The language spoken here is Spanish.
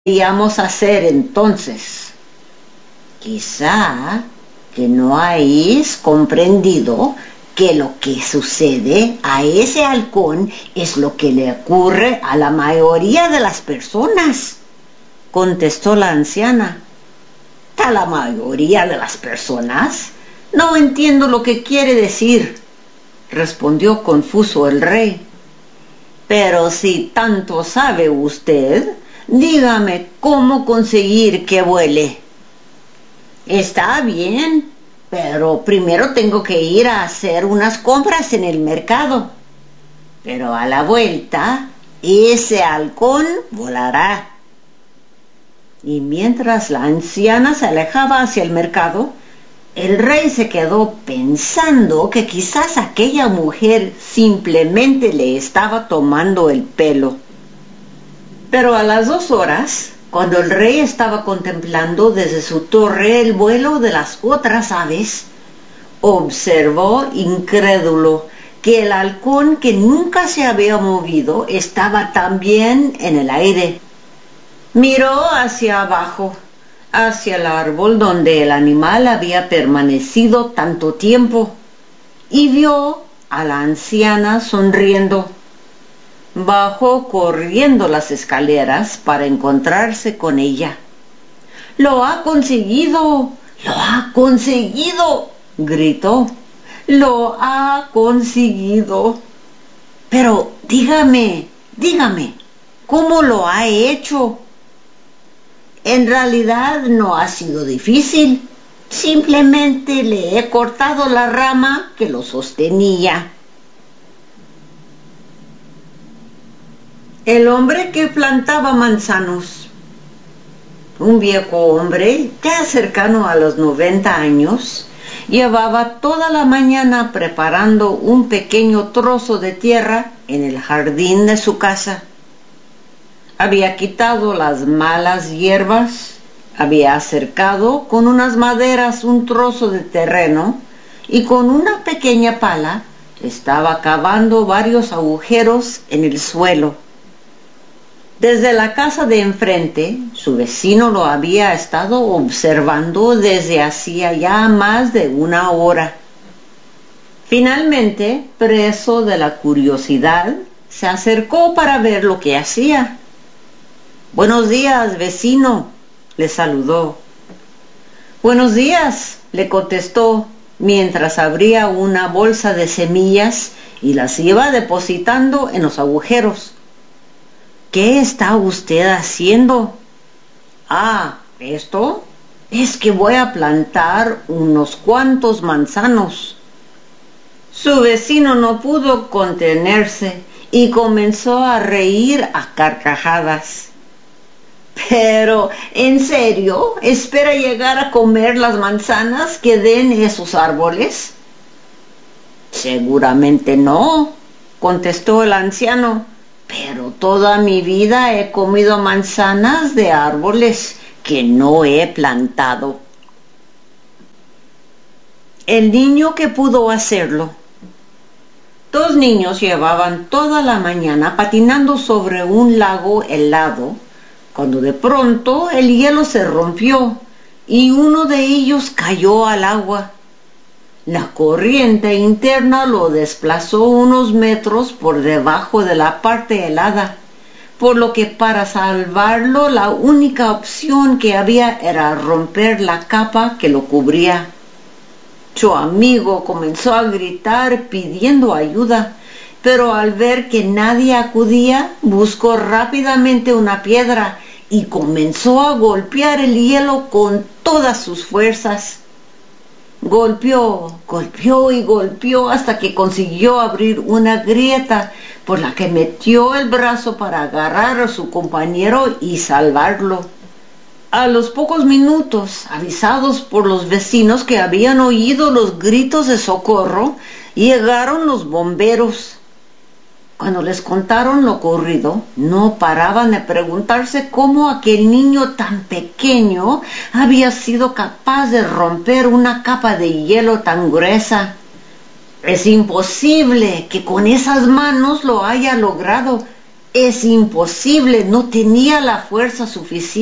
deberíamos hacer entonces? Quizá que no hayáis comprendido que lo que sucede a ese halcón es lo que le ocurre a la mayoría de las personas, contestó la anciana. ¿A la mayoría de las personas? No entiendo lo que quiere decir, respondió confuso el rey. Pero si tanto sabe usted, dígame cómo conseguir que vuele. Está bien, pero primero tengo que ir a hacer unas compras en el mercado. Pero a la vuelta, ese halcón volará. Y mientras la anciana se alejaba hacia el mercado, el rey se quedó pensando que quizás aquella mujer simplemente le estaba tomando el pelo. Pero a las 2 horas, cuando el rey estaba contemplando desde su torre el vuelo de las otras aves, observó incrédulo que el halcón, que nunca se había movido, estaba también en el aire. Miró hacia abajo, hacia el árbol donde el animal había permanecido tanto tiempo, y vio a la anciana sonriendo. Bajó corriendo las escaleras para encontrarse con ella. ¡Lo ha conseguido! ¡Lo ha conseguido!, gritó. ¡Lo ha conseguido! Pero dígame, ¿cómo lo ha hecho? En realidad no ha sido difícil. Simplemente le he cortado la rama que lo sostenía. El hombre que plantaba manzanos. Un viejo hombre, ya cercano a los 90 años, llevaba toda la mañana preparando un pequeño trozo de tierra en el jardín de su casa. Había quitado las malas hierbas, había acercado con unas maderas un trozo de terreno y con una pequeña pala estaba cavando varios agujeros en el suelo. Desde la casa de enfrente, su vecino lo había estado observando desde hacía ya más de 1 hora. Finalmente, preso de la curiosidad, se acercó para ver lo que hacía. «Buenos días, vecino», le saludó. «Buenos días», le contestó, mientras abría una bolsa de semillas y las iba depositando en los agujeros. «¿Qué está usted haciendo?» «Ah, ¿esto? Es que voy a plantar unos cuantos manzanos». Su vecino no pudo contenerse y comenzó a reír a carcajadas. «¿Pero, en serio, espera llegar a comer las manzanas que den esos árboles?» «Seguramente no», contestó el anciano, «pero toda mi vida he comido manzanas de árboles que no he plantado». El niño que pudo hacerlo. 2 niños llevaban toda la mañana patinando sobre un lago helado, cuando de pronto el hielo se rompió y uno de ellos cayó al agua. La corriente interna lo desplazó unos metros por debajo de la parte helada, por lo que para salvarlo la única opción que había era romper la capa que lo cubría. Su amigo comenzó a gritar pidiendo ayuda, pero al ver que nadie acudía, buscó rápidamente una piedra y comenzó a golpear el hielo con todas sus fuerzas. Golpeó y golpeó hasta que consiguió abrir una grieta por la que metió el brazo para agarrar a su compañero y salvarlo. A los pocos minutos, avisados por los vecinos que habían oído los gritos de socorro, llegaron los bomberos. Cuando les contaron lo ocurrido, no paraban de preguntarse cómo aquel niño tan pequeño había sido capaz de romper una capa de hielo tan gruesa. «Es imposible que con esas manos lo haya logrado», Es imposible, no tenía la fuerza suficiente